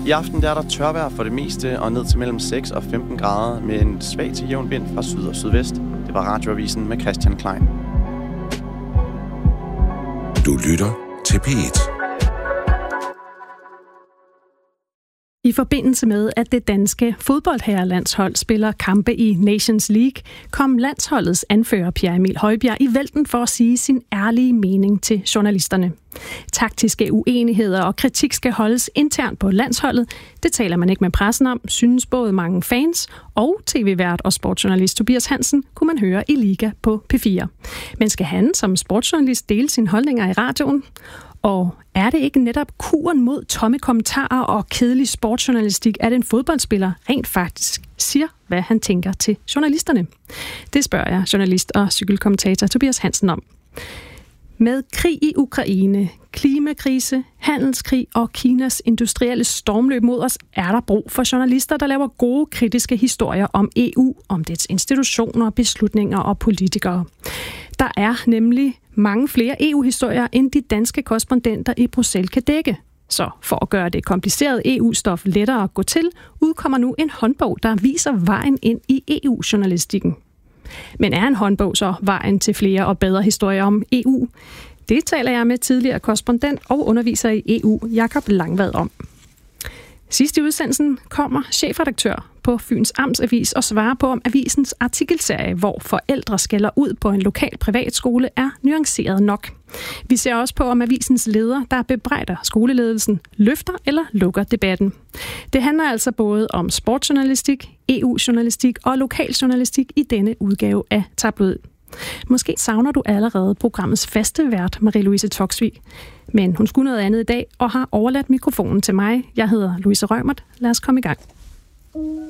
I aften der er der tørvejr for det meste og ned til mellem 6 og 15 grader med en svag til jævn vind fra syd og sydvest. Det var Radioavisen med Christian Klein. Du lytter til P1. I forbindelse med, at det danske fodboldherrelandshold spiller kampe i Nations League, kom landsholdets anfører Pierre Emil Højbjerg i vælten for at sige sin ærlige mening til journalisterne. Taktiske uenigheder og kritik skal holdes internt på landsholdet. Det taler man ikke med pressen om, synes både mange fans og tv-vært og sportsjournalist Tobias Hansen kunne man høre i Liga på P4. Men skal han som sportsjournalist dele sine holdninger i radioen? Og er det ikke netop kuren mod tomme kommentarer og kedelig sportsjournalistik, at en fodboldspiller rent faktisk siger, hvad han tænker til journalisterne? Det spørger jeg journalist og cykelkommentator Tobias Hansen om. Med krig i Ukraine, klimakrise, handelskrig og Kinas industrielle stormløb mod os, er der brug for journalister, der laver gode kritiske historier om EU, om dets institutioner, beslutninger og politikere. Der er nemlig mange flere EU-historier, end de danske korrespondenter i Bruxelles kan dække. Så for at gøre det komplicerede EU-stof lettere at gå til, udkommer nu en håndbog, der viser vejen ind i EU-journalistikken. Men er en håndbog så vejen til flere og bedre historier om EU? Det taler jeg med tidligere korrespondent og underviser i EU, Jakob Langvad, om. Sidst i udsendelsen kommer chefredaktør på Fyns Amtsavis og svarer på, om avisens artikelserie, hvor forældre skælder ud på en lokal privatskole, er nuanceret nok. Vi ser også på, om avisens leder, der bebrejder skoleledelsen, løfter eller lukker debatten. Det handler altså både om sportsjournalistik, EU-journalistik og lokaljournalistik i denne udgave af Tabloid. Måske savner du allerede programmets faste vært, Marie-Louise Toksvig. Men hun skulle noget andet i dag og har overladt mikrofonen til mig. Jeg hedder Louise Rømert. Lad os komme i gang.